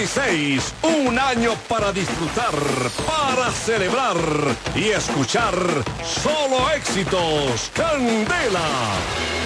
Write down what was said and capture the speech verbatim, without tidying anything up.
veintiséis, un año para disfrutar, para celebrar y escuchar solo éxitos. Candela.